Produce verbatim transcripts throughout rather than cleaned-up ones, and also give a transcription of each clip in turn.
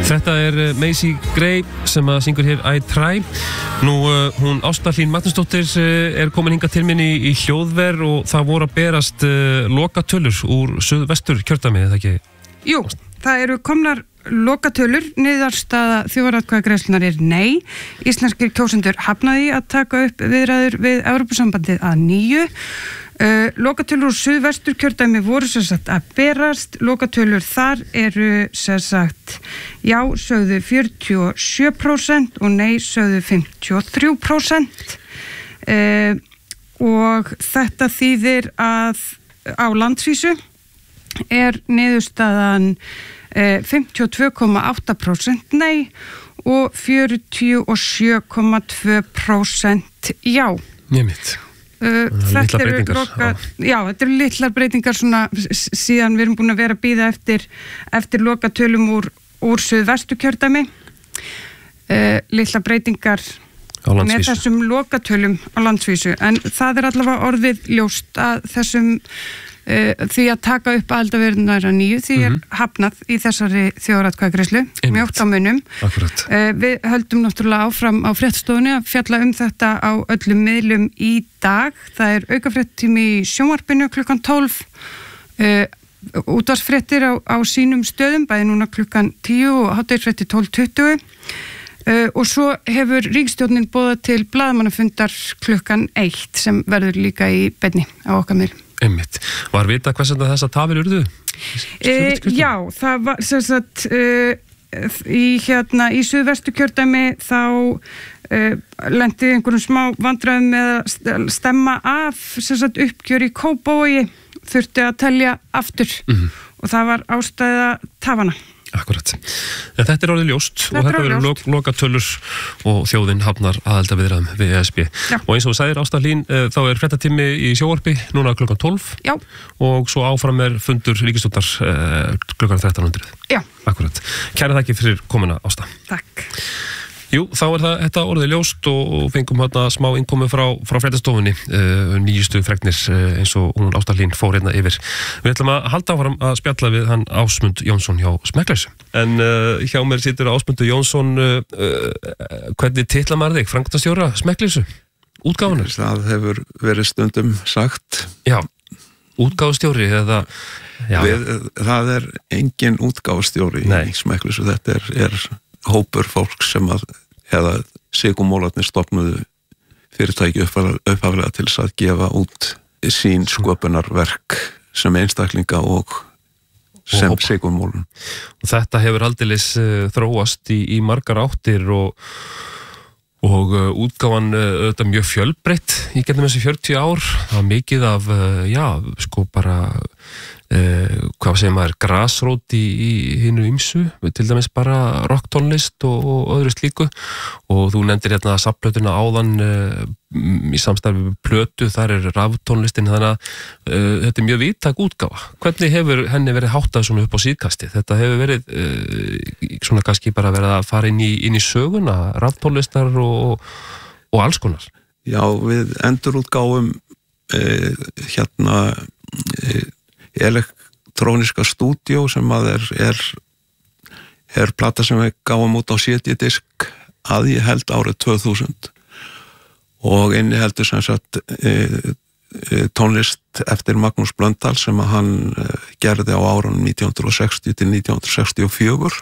Þetta er Macy Gray sem að syngur hér I Try. Nú, uh, hún Ásta Hlín Magnúsdóttir uh, er komin hingað til minni í, í hljóðver og það voru að berast uh, lokatölur úr suðvestur kjördæmi, eða ekki? Jú, það eru komnar lokatölur, niðurstaða þjóðaratkvæðagreiðslunnar er nei. Íslenskir kjósendur hafnaði að taka upp viðræður við Evrópusambandið að nýju. Uh, lokatölur úr suðvestur kjördæmi voru sem sagt að berast. Lokatölur þar eru sem sagt já sögðu fjörutíu og sjö prósent og nei sögðu fimmtíu og þrjú prósent. Uh, og þetta þýðir að á landsvísu er niðurstaðan uh, fimmtíu og tvö komma átta prósent nei og fjörutíu og sjö komma tvö prósent já. Nefnitt. Uh, þetta eru loka, já, þetta eru litlar breytingar svona síðan við erum búin að vera að bíða eftir, eftir lokatölum úr, úr suðvestu kjördæmi. Uh, litlar breytingar með þessum lokatölum á landsvísu, en það er allavega orðið ljóst að þessum Uh, því að taka upp aðildarviðræðurnar að nýju því er mm-hmm. hafnað í þessari þjóðaratkvæðagreiðslu mjótt á munum. Akkurat. Uh, við höldum náttúrulega áfram á fréttastofunni að fjalla um þetta á öllum miðlum í dag. Það er aukafréttatími í sjónvarpinu klukkan tólf, uh, útvarpsfréttir á, á sínum stöðum, bæði núna klukkan tíu og hádegisfréttir tólf tuttugu. Uh, og svo hefur ríkisstjórnin boðað til blaðamannafundar klukkan eitt sem verður líka í beinni á okkar miðlum. Einmitt. Var vita hvers vegna þessar tafir urðu? E, já, það var sem sagt uh, í hérna í suðvestu kjördæmi þá uh, lenti einhverjum smá vandræðum með að stemma af sem sagt uppgjör í Kópavogi, þurfti að telja aftur mm-hmm. og það var ástæða tafana. Akkurat. En þetta er orðið ljóst þetta og þetta verður lok, lokatölur og þjóðin hafnar aðildarviðræðum við E S B. Já. Og eins og þú sagðir, Ásta Hlín, þá er fréttatími í sjónvarpi núna klukkan tólf. Já. Og svo áfram er fundur ríkisstjórnar eh, klukkan þrettán hundruð. Já. Akkurat. Kæra þakki fyrir komuna, Ásta. Takk. Jú, þá er það þetta orðið ljóst og fengum hérna smá innkomu frá, frá fréttastofunni, uh, nýjustu fregnir uh, eins og hún Ásta Hlín fór hérna yfir. Við ætlum að halda áfram að spjalla við hann Ásmund Jónsson hjá Smekkleysu. En uh, hjá mér situr Ásmundur Jónsson, uh, uh, hvernig titlar maður þig? Framkvæmdastjóra Smekkleysu? Útgáfunar? Það hefur verið stundum sagt. Já, útgáfustjóri eða... Já. Við, það er engin útgáfustjóri Nei. Í Smekkleysu. Þetta er... er hópur fólk sem að eða sigumólarnir stofnuðu fyrirtæki upphaflega til þess að gefa út sín sköpunarverk sem einstaklinga og sem sigumólun. Og þetta hefur aldeilis uh, þróast í, í margar áttir og, og uh, útgáfan uh, auðvitað mjög fjölbreytt í gegnum þessi fjörutíu ár. Það var mikið af, uh, já, sko bara Uh, hvað segir maður, grasrót í, í hinu ýmsu, til dæmis bara rocktónlist og, og öðru slíku og þú nefndir hérna safnplötuna áðan uh, í samstarfi með plötu, þar er raftónlistin þannig að uh, þetta er mjög víðtæk útgáfa. Hvernig hefur henni verið háttað svona upp á síðkasti? Þetta hefur verið uh, svona kannski bara verið að fara inn í, inn í söguna, raftónlistar og, og alls konar. Já, við endurútgáfum uh, hérna uh, elektróniska stúdíó sem að er, er, er plata sem við gáum út á C D-disk að ég held árið tvö þúsund og inni heldur sem sagt e, e, tónlist eftir Magnús Blöndal sem að hann e, gerði á árunum nítján hundruð sextíu til nítján hundruð sextíu og fjögur.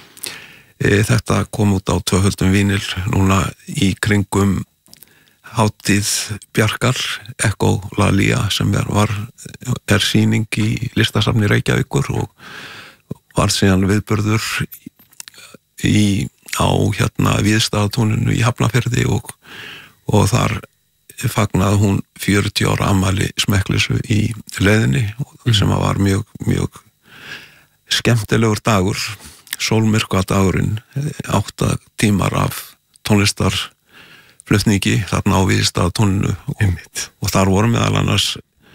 E, þetta kom út á tvöföldum vínil núna í kringum hátíð Bjarkar, Ekko Lalía sem er, var, er sýning í listasafni Reykjavíkur og var síðan viðburður í, á hérna Víðstaðatúninu í Hafnarfirði og, og þar fagnaði hún fjörutíu ára afmæli Smekkleysu í leiðinni mm. sem var mjög, mjög skemmtilegur dagur, sólmyrkva dagurinn, átta tímar af tónlistar flutningi þarna á Víðstaðatúninu og, og þar voru meðal annars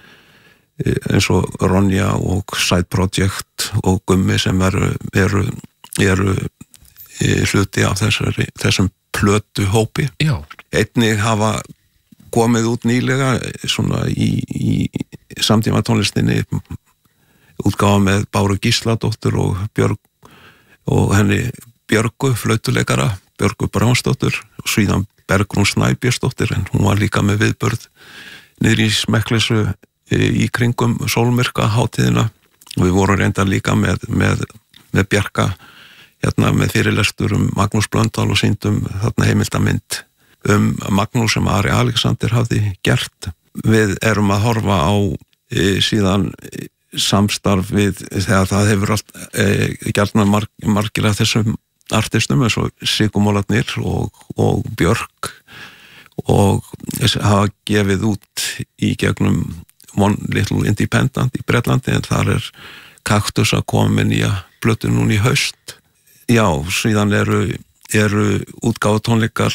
eins og Ronja og Side Project og Gummi sem eru, eru, eru hluti af þessari, þessum plötu hópi. Já. Einnig hafa komið út nýlega svona í, í samtíma tónlistinni útgáfa með Báru Gísladóttur og Björg og henni Björgu, flautuleikara, Björgu Brjánsdóttur og síðan Bergrún Snæbjörnsdóttir, en hún var líka með viðburð niður í Smekkleysu í kringum sólmyrka hátíðina og við vorum reynda líka með, með, með Bjarka hérna með fyrirlestur um Magnús Blöndal og sýndum þarna heimildamynd um Magnús sem Ari Alexander hafði gert. Við erum að horfa á e, síðan samstarf við þegar það hefur allt e, gjarnan marg, margir af þessum artistum eins og Sigurmólarnir og, og Björk og hafa gefið út í gegnum One Little Independent í Bretlandi en þar er Kaktus að koma með nýja plötu núna í haust. Já, síðan eru, eru útgáfutónleikar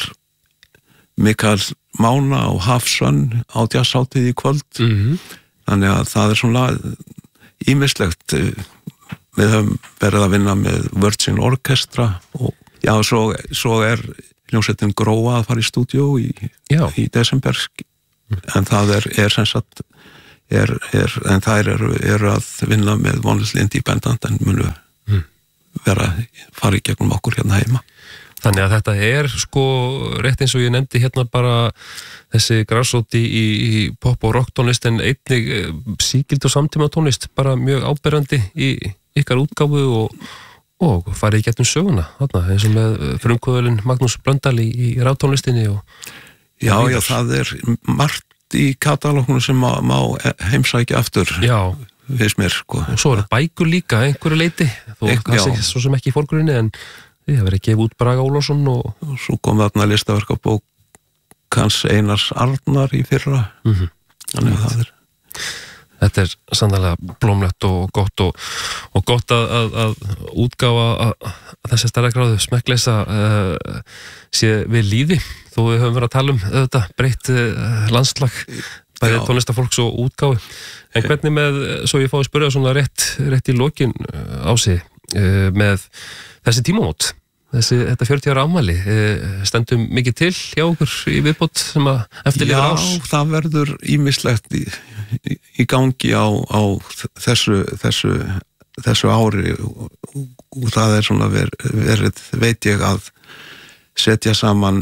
Mikael Mána og Hafsson á jazzhátíð í kvöld. Mm-hmm. Þannig að það er svona ýmislegt. Við höfum verið að vinna með Virgin Orchestra og já, svo, svo er hljómsveitin Gróa að fara í stúdíó í, í desember en það er, er sem sagt er, er, en þær eru, eru að vinna með One Little Independent en munu mm. vera fara í gegnum okkur hérna heima. Þannig að þetta er sko rétt eins og ég nefndi hérna bara þessi grásóti í, í pop og rock tónlist en einnig sígild og samtíma tónlist bara mjög áberandi í ykkar útgáfu og, og farið í gegnum söguna þarna eins og með frumkvöðulinn Magnús Blöndal í, í raftónlistinni og Já, já, það er margt í katalóknum sem má, má heimsækja aftur. Já. Finnst mér, sko. Og svo er bækur líka einhverju leyti, þó kannski svo sem ekki í forgrunni en ég hef verið að gefa út Braga Ólafsson og... og svo kom þarna listaverkabók hans Einars Arnar í fyrra. Mm-hmm. Þannig að það er... Þetta er sannlega blómlegt og gott og, og gott að, að, að útgáfa að, að þessi stærðagráðu smekkleysa uh, sé við líði þó við höfum verið að tala um þetta breytt uh, landslag bæði tónlistafólks og útgáfu. En hvernig með, svo ég fái að spyrja svona rétt, rétt í lokin uh, á sig uh, með þessi tímamót, þessi, þetta fjörutíu ára afmæli, uh, stendum mikið til hjá okkur í viðbót sem að eftirlifir ás? Já, það verður ýmislegt í í, í gangi á, á þessu, þessu, þessu ári og, og, og það er svona ver, verið, veit ég að setja saman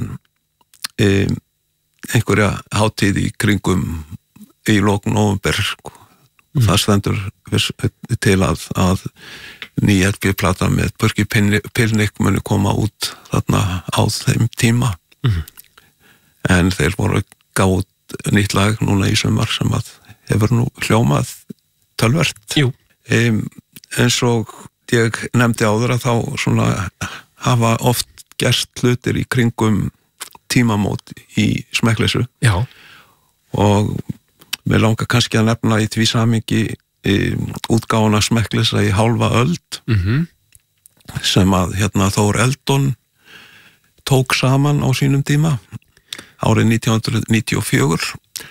e, einhverja hátíð í kringum í lok nóvember mm. það stendur til að, að ný L P-plata með Börki Pilnik muni koma út þarna á þeim tíma mm. en þeir voru gáð nýtt lag núna í sumar sem að hefur nú hljómað tölvert. Jú. Um, eins og ég nefndi áður að þá svona hafa oft gerst hlutir í kringum tímamót í Smekkleysu. Já. Og mér langar kannski að nefna í því samingi um, útgáfuna Smekkleysa í hálfa öld mm-hmm. sem að hérna Þór Eldon tók saman á sínum tíma árið nítján hundruð níutíu og fjögur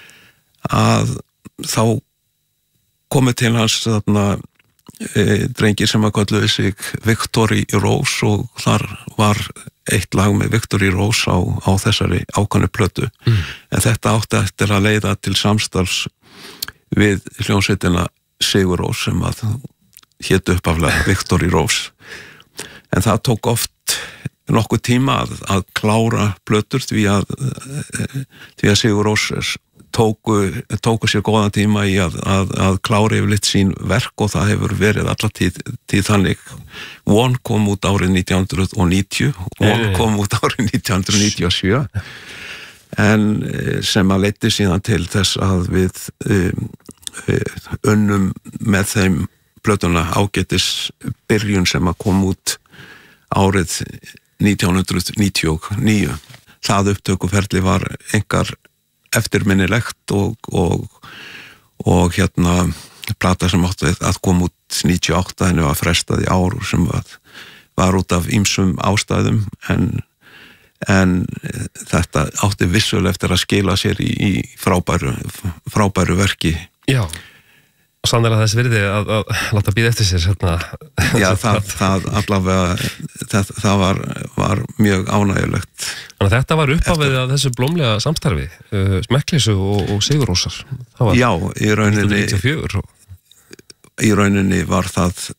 að þá komið til hans þarna e, drengir sem að kölluðu sig Victory Rose og þar var eitt lag með Victory Rose á, á þessari ákvæmnu plötu mm. en þetta átti eftir að leiða til samstarfs við hljómsveitina Sigur Rós sem að hét uppaflega Victory Rose en það tók oft nokkuð tíma að, að klára plötur því að, því að Sigur Rós tóku, tóku sér góðan tíma í að, að, að klára yfir litt sín verk og það hefur verið allar tíð, tíð þannig. One kom út árið nítján hundruð níutíu, One kom út árið nítján hundruð níutíu og sjö en sem að leiddi síðan til þess að við um, unnum með þeim plötuna ágætis byrjun sem að kom út árið nítján hundruð níutíu og níu. Það upptökuferli var engar eftirminnilegt og, og, og hérna plata sem átti að koma út níutíu og átta henni var frestað í ár sem var, var út af ýmsum ástæðum en, en þetta átti vissulega eftir að skila sér í, í frábæru, frábæru verki. Já. Og sannlega þess virði að, að láta býða eftir sér hérna. Já, það, það allavega það, það var, var mjög ánægjulegt. Þannig að þetta var upphafið að þessu blómlega samstarfi uh, Smekkleysu og, og Sigur Rósar. Já, í rauninni níutíu og fjögur. í rauninni var það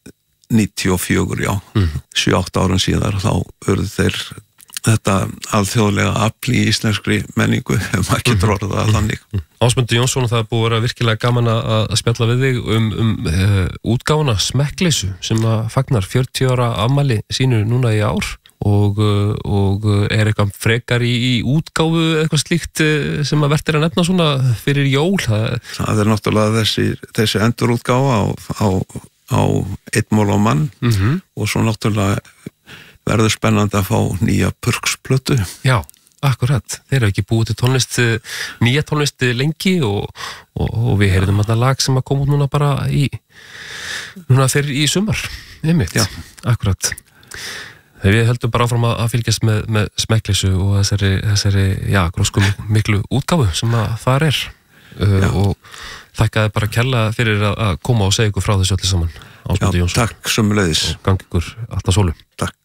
níutíu og fjögur, já, mm. sjö átta árum síðar, þá urðu þeir þetta alþjóðlega afl í íslenskri menningu, ef maður getur orðað það þannig. Ásmundur Jónsson, það er búið að vera virkilega gaman að spjalla við þig um, um uh, útgáfuna Smekkleysu sem að fagnar fjörutíu ára afmæli sínu núna í ár og, uh, og er eitthvað frekar í, í útgáfu eitthvað slíkt uh, sem að verður að nefna svona fyrir jól. Það, það er náttúrulega þessi, þessi endurútgáfa á, á, á Einn mól og mann mm-hmm. og svo náttúrulega verður spennandi að fá nýja Purksplötu. Já, akkurat. Þeir eru ekki búið til tónlist, nýja tónlist lengi og, og, og við heyrðum þarna lag sem að koma út núna bara í núna þeir í sumar, einmitt. Já, akkurat. Þegar við höldum bara áfram að fylgjast með, með Smekkleysu og þessari, þessari já, grósku miklu útgáfu sem að það er uh, og þakkaði bara kærlega fyrir að koma og segja ykkur frá þessu öllu saman. Ásmundur Jónsson. Já, takk sömuleiðis. Og gangi ykkur alltaf sólu. Takk.